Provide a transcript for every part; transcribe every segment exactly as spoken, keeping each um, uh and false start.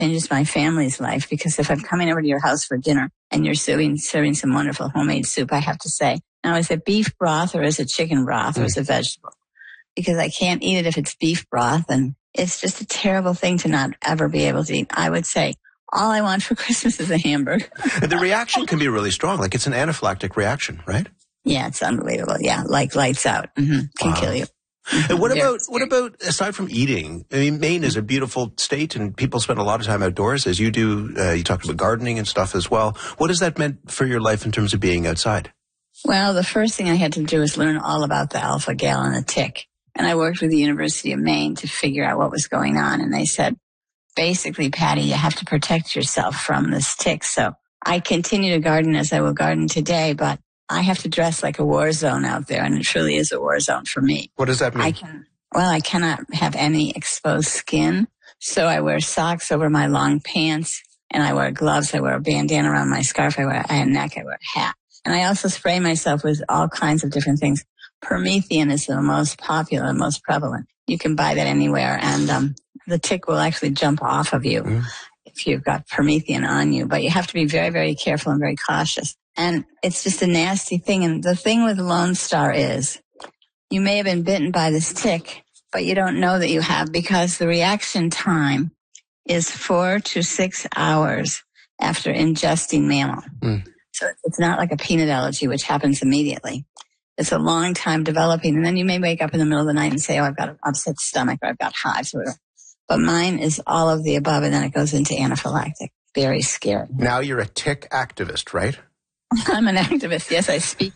changes my family's life, because if I'm coming over to your house for dinner and you're serving, serving some wonderful homemade soup, I have to say, now is it beef broth or is it chicken broth or is it vegetable? Because I can't eat it if it's beef broth, and it's just a terrible thing to not ever be able to eat. I would say all I want for Christmas is a hamburger. The reaction can be really strong. Like it's an anaphylactic reaction, right? Yeah, it's unbelievable. Yeah, like lights out. Mm-hmm. Can wow. kill you. And what about, what about, aside from eating, I mean, Maine is a beautiful state and people spend a lot of time outdoors, as you do. Uh, you talked about gardening and stuff as well. What has that meant for your life in terms of being outside? Well, the first thing I had to do was learn all about the alpha-gal and the tick. And I worked with the University of Maine to figure out what was going on. And they said, basically, Patty, you have to protect yourself from this tick. So I continue to garden as I will garden today, but I have to dress like a war zone out there, and it truly is a war zone for me. What does that mean? I can, well, I cannot have any exposed skin, so I wear socks over my long pants, and I wear gloves. I wear a bandana around my scarf. I wear a neck. I wear a hat. And I also spray myself with all kinds of different things. Promethean is the most popular and most prevalent. You can buy that anywhere, and um, the tick will actually jump off of you mm. if you've got Promethean on you. But you have to be very, very careful and very cautious. And it's just a nasty thing. And the thing with Lone Star is you may have been bitten by this tick, but you don't know that you have, because the reaction time is four to six hours after ingesting mammal. Mm. So it's not like a peanut allergy, which happens immediately. It's a long time developing. And then you may wake up in the middle of the night and say, oh, I've got an upset stomach, or I've got hives, or whatever. But mine is all of the above, and then it goes into anaphylactic. Very scary. Now you're a tick activist, right? I'm an activist. Yes, I speak.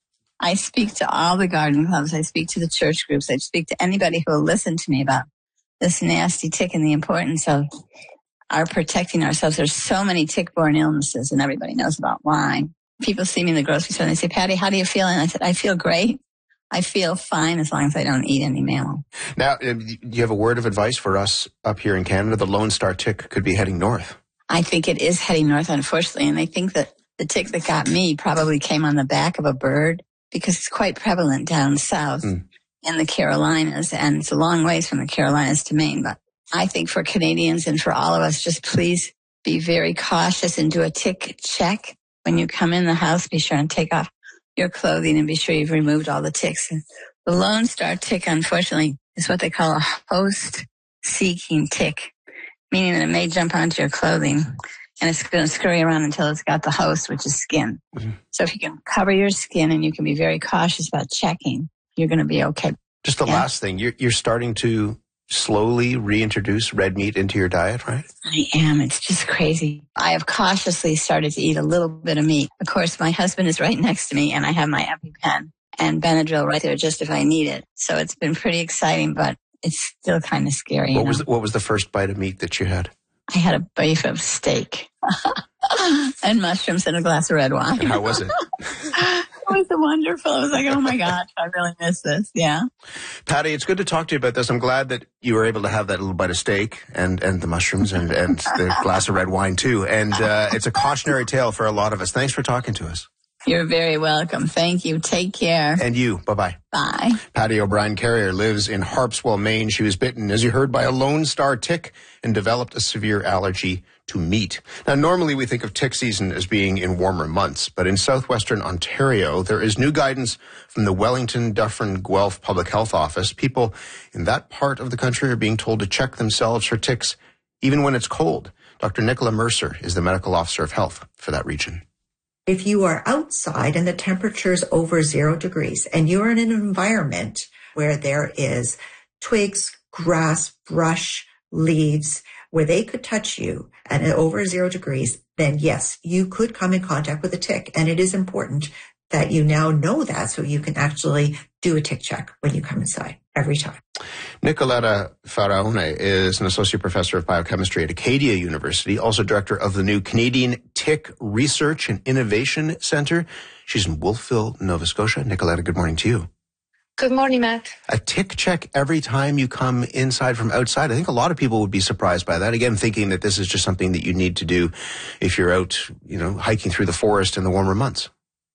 I speak to all the garden clubs. I speak to the church groups. I speak to anybody who will listen to me about this nasty tick and the importance of our protecting ourselves. There's so many tick-borne illnesses, and everybody knows about Lyme. People see me in the grocery store and they say, Patty, how do you feel? And I said, I feel great. I feel fine as long as I don't eat any mammal. Now, do you have a word of advice for us up here in Canada? The Lone Star tick could be heading north. I think it is heading north, unfortunately, and I think that the tick that got me probably came on the back of a bird, because it's quite prevalent down south mm. in the Carolinas, and it's a long ways from the Carolinas to Maine. But I think for Canadians and for all of us, just please be very cautious and do a tick check. When you come in the house, be sure and take off your clothing and be sure you've removed all the ticks. And the Lone Star tick, unfortunately, is what they call a host-seeking tick, meaning that it may jump onto your clothing and it's going to scurry around until it's got the host, which is skin. Mm-hmm. So if you can cover your skin and you can be very cautious about checking, you're going to be okay. Just the yeah? last thing, you're, you're starting to slowly reintroduce red meat into your diet, right? I am. It's just crazy. I have cautiously started to eat a little bit of meat. Of course, my husband is right next to me, and I have my EpiPen and Benadryl right there just if I need it. So it's been pretty exciting, but it's still kind of scary. What you know? was what was the first bite of meat that you had? I had a beef of steak and mushrooms and a glass of red wine. And how was it? It was wonderful. I was like, oh my gosh, I really miss this. Yeah. Patty, it's good to talk to you about this. I'm glad that you were able to have that little bite of steak and, and the mushrooms and, and the glass of red wine too. And uh, it's a cautionary tale for a lot of us. Thanks for talking to us. You're very welcome. Thank you. Take care. And you. Bye-bye. Bye. Patty O'Brien-Carrier lives in Harpswell, Maine. She was bitten, as you heard, by a Lone Star tick and developed a severe allergy to meat. Now, normally we think of tick season as being in warmer months, but in southwestern Ontario, there is new guidance from the Wellington Dufferin Guelph Public Health Office. People in that part of the country are being told to check themselves for ticks even when it's cold. Doctor Nicola Mercer is the medical officer of health for that region. If you are outside and the temperature is over zero degrees and you're in an environment where there is twigs, grass, brush, leaves, where they could touch you at over zero degrees, then yes, you could come in contact with a tick. And it is important that you now know that so you can actually do a tick check when you come inside every time. Nicoletta Faraone is an associate professor of biochemistry at Acadia University, also director of the new Canadian Tick Research and Innovation Centre. She's in Wolfville, Nova Scotia. Nicoletta, good morning to you. Good morning, Matt. A tick check every time you come inside from outside. I think a lot of people would be surprised by that. Again, thinking that this is just something that you need to do if you're out, you know, hiking through the forest in the warmer months.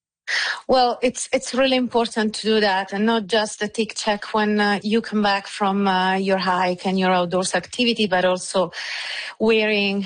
Well, it's it's really important to do that, and not just the tick check when uh, you come back from uh, your hike and your outdoors activity, but also wearing